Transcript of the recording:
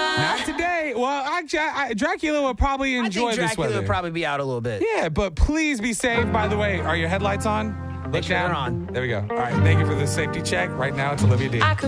Not today. Well, actually, Dracula will probably enjoy this weather. Dracula would probably be out a little bit. Yeah, but please be safe. By the way, are your headlights on? Make sure they're on. There we go. All right, thank you for the safety check. Right now, it's Olivia D.